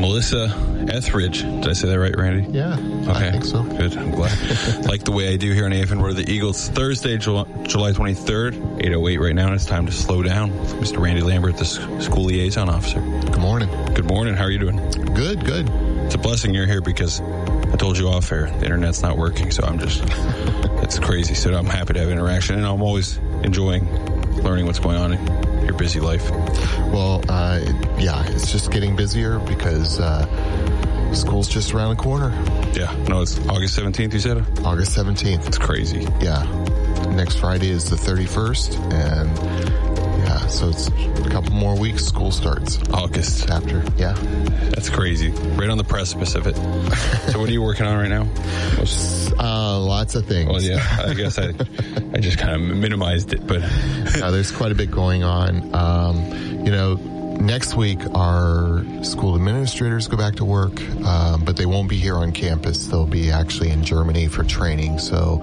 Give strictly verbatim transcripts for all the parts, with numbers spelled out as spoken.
Melissa Etheridge. Did I say that right, Randy? Yeah, okay. I think so. Good, I'm glad. Like the way I do here on A F N, we're the Eagles. Thursday, July twenty-third, eight oh eight right now, and it's time to slow down. Mister Randy Lambert, the school liaison officer. Good morning. Good morning. How are you doing? Good, good. It's a blessing you're here because I told you off air, the internet's not working, so I'm just, it's crazy. So I'm happy to have interaction, and I'm always enjoying learning what's going on in your busy life. Well, uh, yeah, it's just getting busier because uh, school's just around the corner. Yeah, no, it's August seventeenth, you said? August seventeenth. It's crazy. Yeah. Next Friday is the thirty-first, and yeah, so it's a couple more weeks, school starts. August. After, yeah. That's crazy. Right on the precipice of it. So what are you working on right now? Most... Uh, lots of things. Well, yeah, I guess I I just kind of minimized it, but... uh, there's quite a bit going on. Um, you know, next week our school administrators go back to work, um, but they won't be here on campus. They'll be actually in Germany for training. So,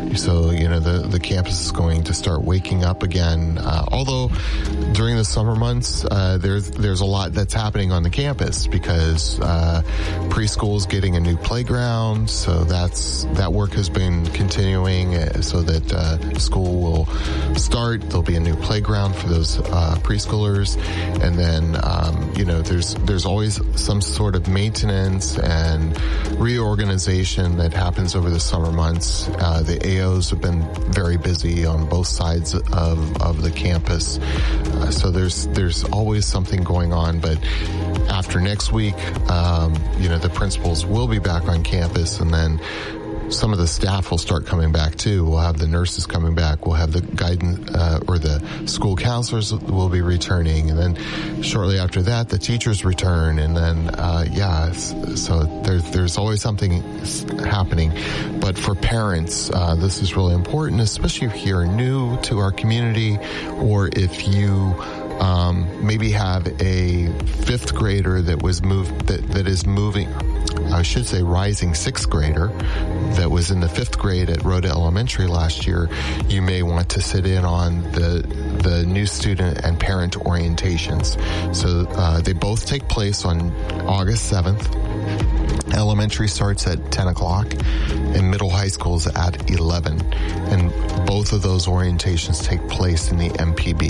so you know, the, the campus is going to start waking up again. Uh, although during the summer months, uh, there's there's a lot that's happening on the campus because uh, preschool is getting a new playground. So that's that work has been continuing uh, so that uh, school will start. There'll be a new playground for those uh, preschoolers, and then um, you know there's there's always some sort of maintenance and reorganization that happens over the summer months. Uh, the A Os have been very busy on both sides of of the campus, uh, so there's there's always something going on. But after next week, um, you know the principals will be back on campus, and then some of the staff will start coming back too. We'll have the nurses coming back. We'll have the guidance uh, or the school counselors will be returning, and then shortly after that, the teachers return. And then, uh, yeah, so there's there's always something happening. But for parents, uh, this is really important, especially if you're new to our community, or if you um, maybe have a fifth grader that was moved that that is moving. I should say rising sixth grader that was in the fifth grade at Rhoda Elementary last year. You may want to sit in on the the new student and parent orientations. So uh, they both take place on August seventh. Elementary starts at ten o'clock and middle high school is at eleven. And both of those orientations take place in the M P B.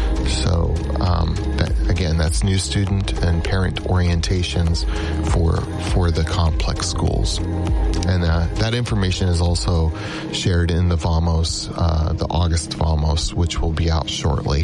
So, um, that, again, that's new student and parent orientations for, for the complex schools. And, uh, that information is also shared in the VAMOS, uh, the August VAMOS, which will be out shortly.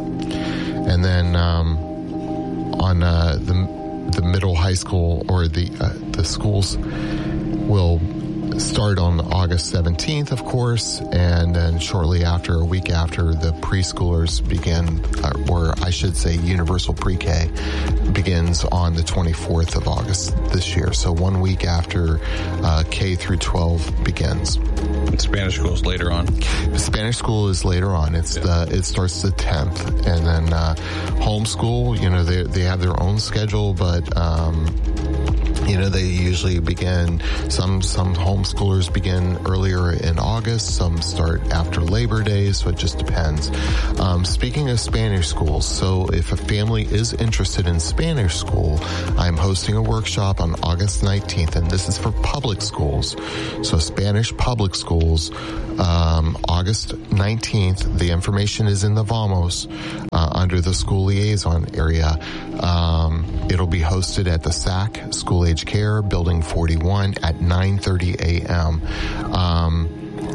And then, um, on, uh, the, the middle high school or the, uh, the schools will start on August seventeenth, of course, and then shortly after, a week after, the preschoolers begin, uh, or I should say universal pre-K begins on the twenty-fourth of August this year. So one week after uh, K through twelve begins. And Spanish school is later on. The Spanish school is later on. It's yeah. the it starts the tenth, and then uh, homeschool. You know, they they have their own schedule, but. Um, You know, they usually begin, some some homeschoolers begin earlier in August, some start after Labor Day, so it just depends. Um, speaking of Spanish schools, so if a family is interested in Spanish school, I'm hosting a workshop on August nineteenth, and this is for public schools. So Spanish public schools, um, August nineteenth, the information is in the VAMOS uh, under the school liaison area. Um, it'll be hosted at the S A C School Age Care, Building forty-one at nine thirty a.m. Um,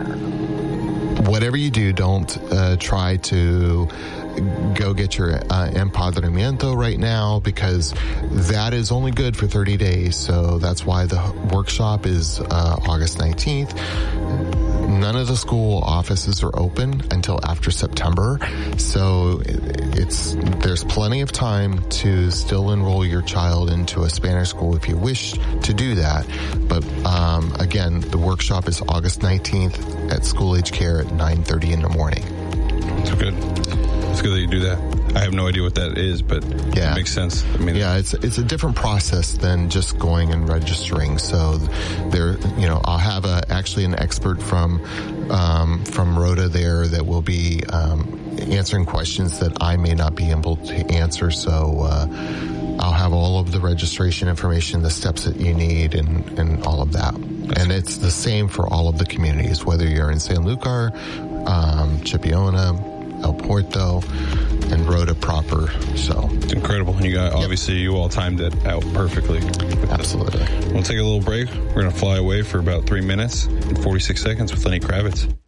whatever you do, don't uh, try to go get your uh, empadronamiento right now, because that is only good for thirty days. So that's why the workshop is uh, August nineteenth. None of the school offices are open until after September, so it's there's plenty of time to still enroll your child into a Spanish school if you wish to do that. But um, again, the workshop is August nineteenth at School Age Care at nine thirty in the morning. That's good. It's good that you do that. I have no idea what that is, but yeah. It makes sense. I mean, yeah, it's it's a different process than just going and registering. So there, you know, I'll have a actually an expert from um, from Rhoda there that will be um, answering questions that I may not be able to answer. So uh, I'll have have all of the registration information, the steps that you need, and, and all of that. And it's the same for all of the communities, whether you're in San Lucar, um, Chipiona, El Porto, and Rota proper. So it's incredible. And you got, obviously, yep. you all timed it out perfectly. Absolutely. We'll take a little break. We're going to fly away for about three minutes and forty-six seconds with Lenny Kravitz.